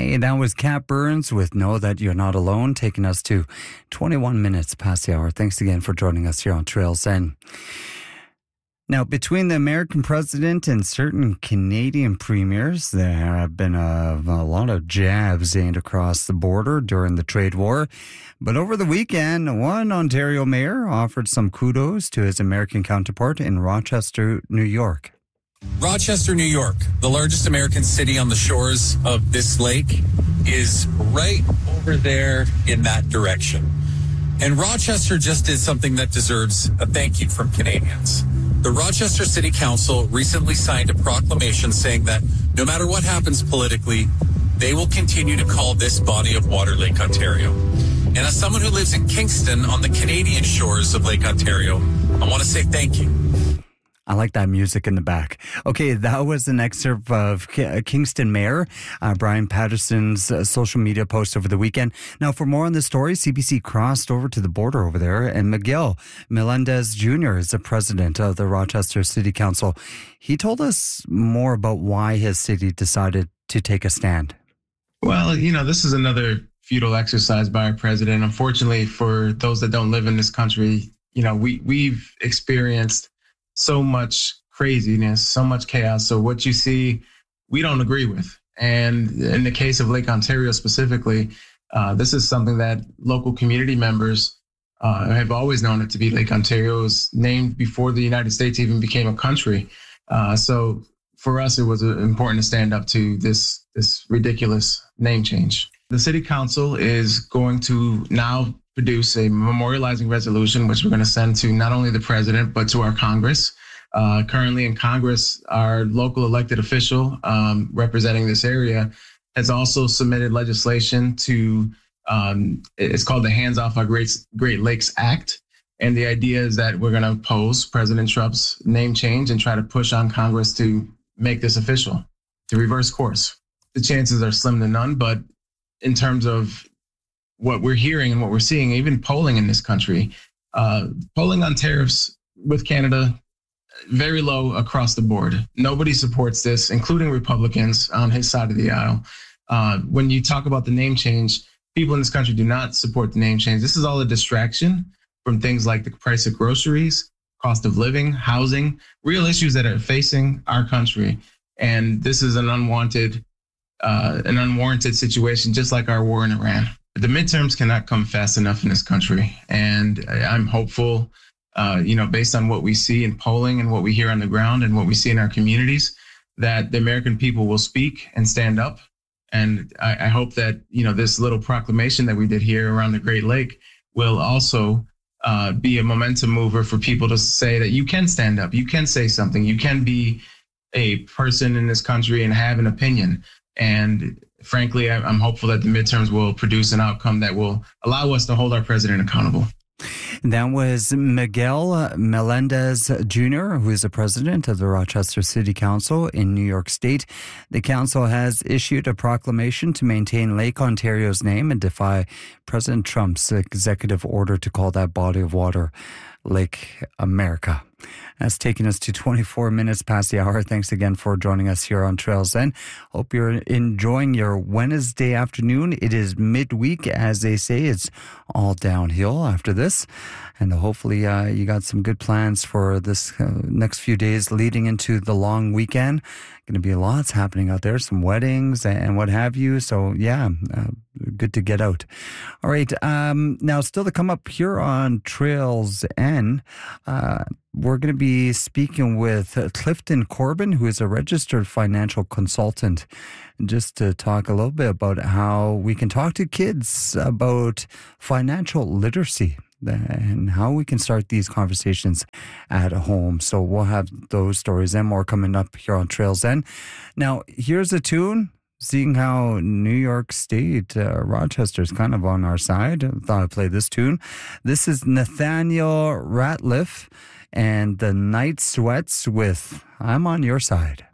Hey, that was Kat Burns with Know That You're Not Alone, taking us to 21 minutes past the hour. Thanks again for joining us here on Trails End. Now, between the American president and certain Canadian premiers, there have been a lot of jabs aimed across the border during the trade war. But over the weekend, one Ontario mayor offered some kudos to his American counterpart in Rochester, New York. Rochester, New York, the largest American city on the shores of this lake, is right over there in that direction. And Rochester just did something that deserves a thank you from Canadians. The Rochester City Council recently signed a proclamation saying that no matter what happens politically, they will continue to call this body of water Lake Ontario. And as someone who lives in Kingston on the Canadian shores of Lake Ontario, I want to say thank you. I like that music in the back. Okay, that was an excerpt of Kingston Mayor Brian Patterson's social media post over the weekend. Now, for more on this story, CBC crossed over to the border over there, and Miguel Melendez Jr. is the president of the Rochester City Council. He told us more about why his city decided to take a stand. Well, this is another futile exercise by our president. Unfortunately, for those that don't live in this country, we've experienced so much craziness, so much chaos. So what you see, we don't agree with. And in the case of Lake Ontario specifically, this is something that local community members have always known it to be. Lake Ontario. It was named before the United States even became a country. So for us, it was important to stand up to this ridiculous name change. The City Council is going to now produce a memorializing resolution, which we're going to send to not only the president, but to our Congress. Currently in Congress, our local elected official representing this area has also submitted legislation to, it's called the Hands Off Our Great Lakes Act. And the idea is that we're going to oppose President Trump's name change and try to push on Congress to make this official, to reverse course. The chances are slim to none, but in terms of what we're hearing and what we're seeing, even polling in this country, polling on tariffs with Canada, very low across the board. Nobody supports this, including Republicans on his side of the aisle. When you talk about the name change, people in this country do not support the name change. This is all a distraction from things like the price of groceries, cost of living, housing, real issues that are facing our country. And this is an unwarranted situation, just like our war in Iran. The midterms cannot come fast enough in this country. And I'm hopeful, based on what we see in polling and what we hear on the ground and what we see in our communities, that the American people will speak and stand up. And I hope that, this little proclamation that we did here around the Great Lake will also be a momentum mover for people to say that you can stand up, you can say something, you can be a person in this country and have an opinion. And frankly, I'm hopeful that the midterms will produce an outcome that will allow us to hold our president accountable. That was Miguel Melendez Jr., who is the president of the Rochester City Council in New York State. The council has issued a proclamation to maintain Lake Ontario's name and defy President Trump's executive order to call that body of water Lake America. That's taking us to 24 minutes past the hour. Thanks again for joining us here on Trails End. Hope you're enjoying your Wednesday afternoon. It is midweek, as they say. It's all downhill after this. And hopefully you got some good plans for this next few days leading into the long weekend. Going to be lots happening out there, some weddings and what have you. So, good to get out. All right. Now, still to come up here on Trails End, we're going to be speaking with Clifton Corbin, who is a registered financial consultant, just to talk a little bit about how we can talk to kids about financial literacy and how we can start these conversations at home. So we'll have those stories and more coming up here on Trails End. Now, here's a tune. Seeing how New York State, Rochester is kind of on our side, I thought I'd play this tune. This is Nathaniel Ratliff and the Night Sweats with I'm on Your Side.